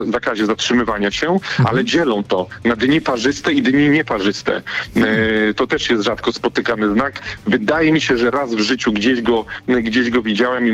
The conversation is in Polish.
zakazie zatrzymywania się, ale dzielą to na dni parzyste i dni nieparzyste. To też jest rzadko spotykany znak. Wydaje mi się, że raz w życiu gdzieś go widziałem i